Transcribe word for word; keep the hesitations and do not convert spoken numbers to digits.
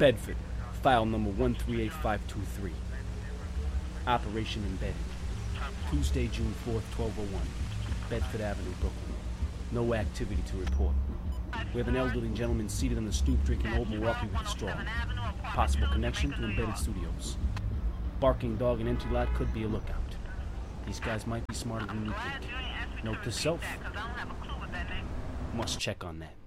Bedford, file number one three eight five two three. Operation Embedded. Tuesday, June fourth, twelve oh one. Bedford Avenue, Brooklyn. No activity to report. We have an elderly gentleman seated on the stoop drinking Old Milwaukee with a straw. Possible connection to Embedded Studios. Barking dog and empty lot could be a lookout. These guys might be smarter than you think. Note to self. Must check on that.